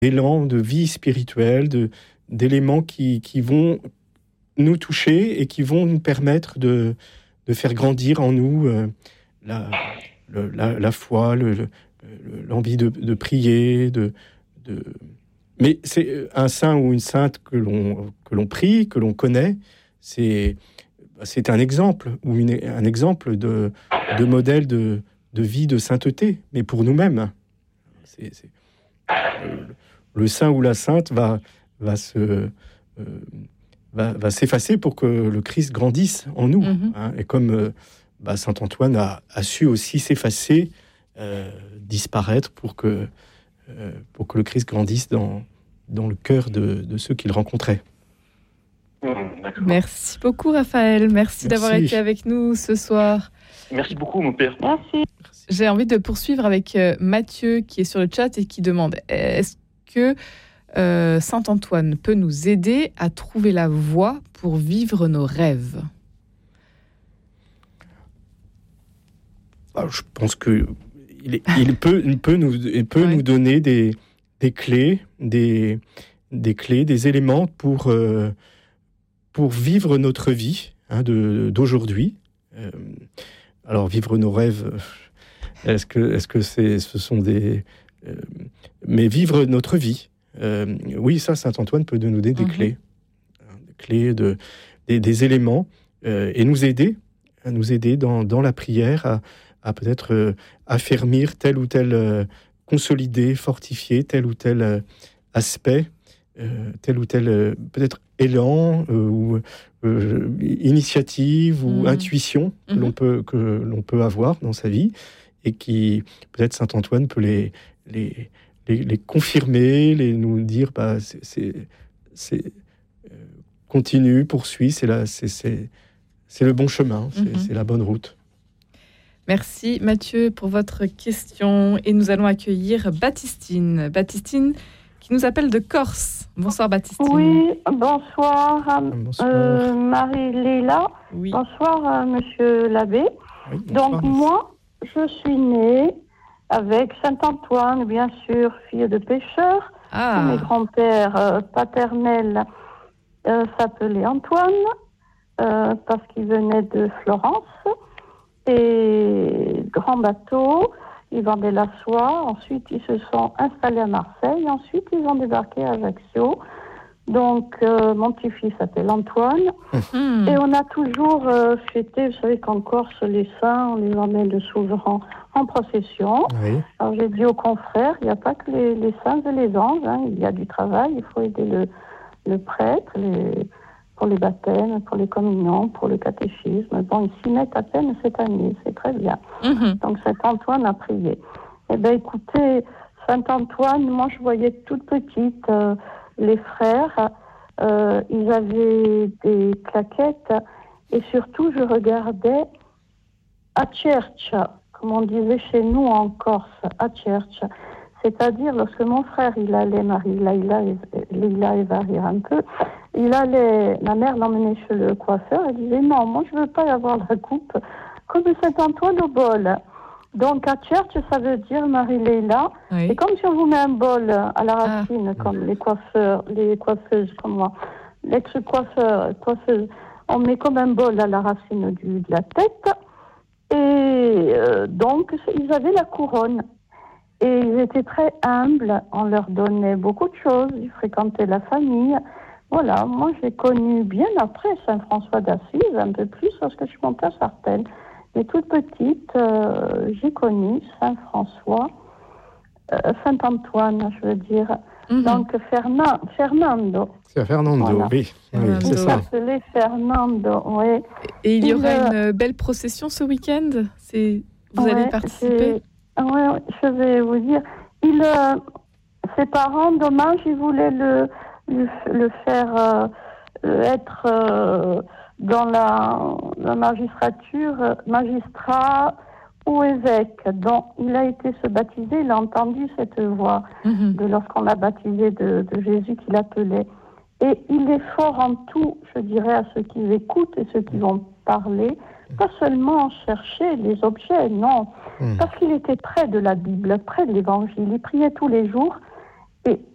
d'élan, de vie spirituelle, d'éléments qui vont nous toucher et qui vont nous permettre de faire grandir en nous la foi, l'envie de prier. Mais c'est un saint ou une sainte que l'on prie, que l'on connaît, c'est un exemple, ou un exemple de modèle de vie de sainteté, mais pour nous-mêmes. Le saint ou la sainte va s'effacer pour que le Christ grandisse en nous. Hein, et comme saint Antoine a su aussi s'effacer, disparaître pour que le Christ grandisse dans le cœur de ceux qu'il rencontrait. Merci beaucoup, Raphaël. Merci d'avoir été avec nous ce soir. Merci beaucoup, mon père. Merci. J'ai envie de poursuivre avec Mathieu qui est sur le chat et qui demande est-ce que Saint Antoine peut nous aider à trouver la voie pour vivre nos rêves? Je pense que il peut nous donner des clés, des éléments pour vivre notre vie d'aujourd'hui. Alors vivre nos rêves, est-ce que ce sont des mais vivre notre vie. Oui, ça, Saint Antoine peut nous donner des clés, des éléments, et nous aider dans la prière à peut-être affermir tel ou tel, consolider, fortifier tel ou tel aspect, tel ou tel peut-être élan ou initiative ou intuition que l'on peut avoir dans sa vie, et qui peut-être Saint Antoine peut les confirmer, nous dire continue, poursuis, c'est le bon chemin, c'est la bonne route. Merci Mathieu pour votre question, et nous allons accueillir Baptistine qui nous appelle de Corse. Bonsoir Baptistine. Oui, bonsoir, Bonsoir. Marie-Léla. Oui. Bonsoir monsieur l'abbé. Oui, bonsoir. Donc moi, je suis née avec Saint-Antoine, bien sûr, fille de pêcheur. Mes grands-pères paternels s'appelaient Antoine, parce qu'ils venaient de Florence. Et grand bateau, ils vendaient la soie. Ensuite, ils se sont installés à Marseille. Ensuite, ils ont débarqué à Ajaccio. Donc, mon petit-fils s'appelle Antoine. Et on a toujours fêté, vous savez qu'en Corse, les saints, on les emmène souvent en procession. Oui. Alors, j'ai dit aux confrères, il n'y a pas que les saints et les anges, il y a du travail, il faut aider le prêtre, pour les baptêmes, pour les communions, pour le catéchisme. Bon, ils s'y mettent à peine cette année, c'est très bien. Donc, Saint Antoine a prié. Eh bien, écoutez, Saint Antoine, moi, je voyais toute petite les frères, ils avaient des claquettes, et surtout, je regardais à church, comme on disait chez nous en Corse, à church. C'est-à-dire, lorsque mon frère, il allait, Marie-Léla, va rire un peu, ma mère l'emmenait chez le coiffeur, elle disait, non, moi je veux pas avoir la coupe comme Saint-Antoine au bol. Donc, à church, ça veut dire, Marie-Léla, c'est comme si on vous met un bol à la racine, comme les coiffeuses comme moi. Coiffeuse, on met comme un bol à la racine de la tête, et donc, ils avaient la couronne. Et ils étaient très humbles, on leur donnait beaucoup de choses, ils fréquentaient la famille. Voilà, moi j'ai connu bien après Saint-François d'Assise, un peu plus lorsque je suis montée à Sartène. Mais toute petite, j'ai connu Saint-François, Saint-Antoine, je veux dire. Donc Fernando. C'est Fernando, voilà. Oui, c'est ça. Il s'appelait Fernando, oui. Et il y aura une belle procession ce week-end? Vous allez participer? Oui, je vais vous dire. Ses parents, dommage, ils voulaient le faire être dans la magistrature, magistrat ou évêque. Donc, il a été se baptiser, il a entendu cette voix de lorsqu'on l'a baptisé de Jésus qu'il appelait. Et il est fort en tout, je dirais, à ceux qui écoutent et ceux qui vont parler. Pas seulement chercher les objets, non. Parce qu'il était près de la Bible, près de l'Évangile. Il priait tous les jours. Et